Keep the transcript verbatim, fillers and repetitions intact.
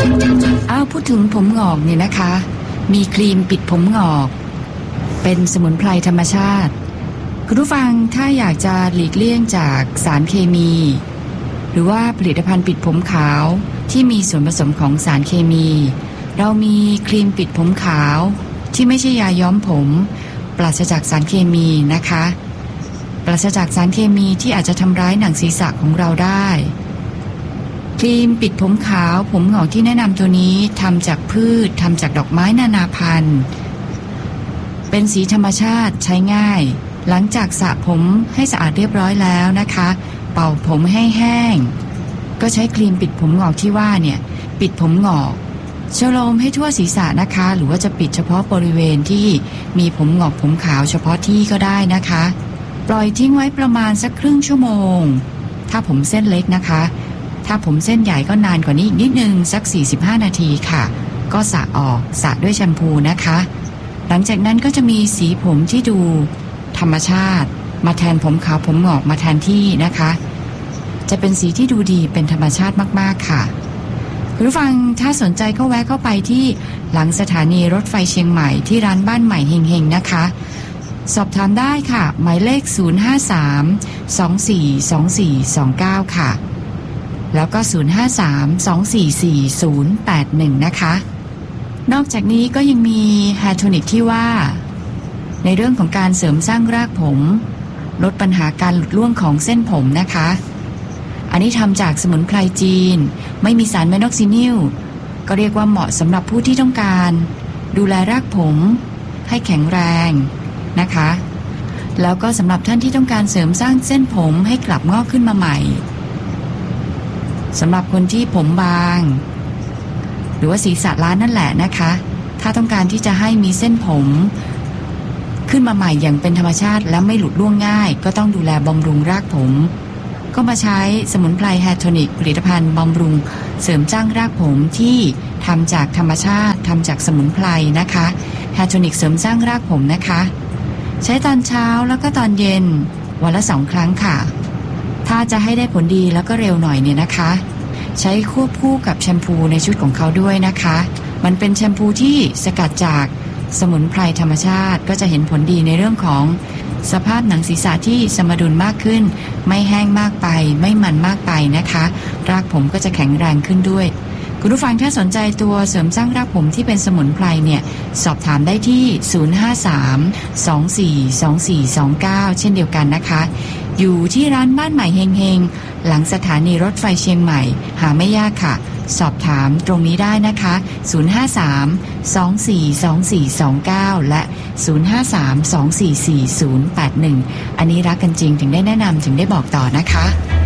อ้าวพูดถึงผมงอกเนี่ยนะคะมีครีมปิดผมงอกเป็นสมุนไพรธรรมชาติคุณผู้ฟังถ้าอยากจะหลีกเลี่ยงจากสารเคมีหรือว่าผลิตภัณฑ์ปิดผมขาวที่มีส่วนผสมของสารเคมีเรามีครีมปิดผมขาวที่ไม่ใช่ยาย้อมผมปราศจากสารเคมีนะคะปราศจากสารเคมีที่อาจจะทำร้ายหนังศีรษะของเราได้ครีมปิดผมขาวผมงอกที่แนะนำตัวนี้ทำจากพืชทำจากดอกไม้นานาพันธุ์เป็นสีธรรมชาติใช้ง่ายหลังจากสระผมให้สะอาดเรียบร้อยแล้วนะคะเป่าผมให้แห้งก็ใช้ครีมปิดผมงอกที่ว่าเนี่ยปิดผมงอกชโลมให้ทั่วศีรษะนะคะหรือว่าจะปิดเฉพาะบริเวณที่มีผมงอกผมขาวเฉพาะที่ก็ได้นะคะปล่อยทิ้งไว้ประมาณสักครึ่งชั่วโมงถ้าผมเส้นเล็กนะคะถ้าผมเส้นใหญ่ก็นานกว่านี้อีกนิดนึงสักสี่สิบห้านาทีค่ะก็สระออกสระด้วยแชมพูนะคะหลังจากนั้นก็จะมีสีผมที่ดูธรรมชาติมาแทนผมขาวผมงอกมาแทนที่นะคะจะเป็นสีที่ดูดีเป็นธรรมชาติมากๆค่ะคุณผู้ฟังถ้าสนใจก็แวะเข้าไปที่หลังสถานีรถไฟเชียงใหม่ที่ร้านบ้านใหม่เฮงๆนะคะสอบถามได้ค่ะหมายเลขศูนย์ ห้า สาม สอง สี่ สอง สี่ สอง เก้าค่ะแล้วก็ศูนย์ ห้า สาม สอง สี่ สี่ ศูนย์ แปด หนึ่งนะคะนอกจากนี้ก็ยังมีแฮร์โทนิกที่ว่าในเรื่องของการเสริมสร้างรากผมลดปัญหาการหลุดร่วงของเส้นผมนะคะอันนี้ทำจากสมุนไพรจีนไม่มีสารแมนอกซินิลก็เรียกว่าเหมาะสำหรับผู้ที่ต้องการดูแลรากผมให้แข็งแรงนะคะแล้วก็สำหรับท่านที่ต้องการเสริมสร้างเส้นผมให้กลับงอกขึ้นมาใหม่สำหรับคนที่ผมบางหรือว่าศีรษะล้านนั่นแหละนะคะถ้าต้องการที่จะให้มีเส้นผมขึ้นมาใหม่อย่างเป็นธรรมชาติและไม่หลุดร่วงง่ายก็ต้องดูแลบำรุงรากผมก็มาใช้สมุนไพรแฮร์โทนิกผลิตภัณฑ์บำรุงเสริมสร้างรากผมที่ทำจากธรรมชาติทำจากสมุนไพรนะคะแฮร์โทนิกเสริมสร้างรากผมนะคะใช้ตอนเช้าแล้วก็ตอนเย็นวันละสองครั้งค่ะถ้าจะให้ได้ผลดีแล้วก็เร็วหน่อยเนี่ยนะคะใช้ควบคู่กับแชมพูในชุดของเขาด้วยนะคะมันเป็นแชมพูที่สกัดจากสมุนไพรธรรมชาติก็จะเห็นผลดีในเรื่องของสภาพหนังศีรษะที่สมดุลมากขึ้นไม่แห้งมากไปไม่มันมากไปนะคะรากผมก็จะแข็งแรงขึ้นด้วยคุณผู้ฟังถ้าสนใจตัวเสริมสร้างรากผมที่เป็นสมุนไพรเนี่ยสอบถามได้ที่ศูนย์ ห้า สาม สอง สี่ สอง สี่ สอง เก้าเช่นเดียวกันนะคะอยู่ที่ร้านบ้านใหม่เฮงๆหลังสถานีรถไฟเชียงใหม่หาไม่ยากค่ะสอบถามตรงนี้ได้นะคะศูนย์ ห้า สาม สอง สี่ สอง สี่ สอง เก้าและศูนย์ ห้า สาม สอง สี่ สี่ ศูนย์ แปด หนึ่งอันนี้รักกันจริงถึงได้แนะนำถึงได้บอกต่อนะคะ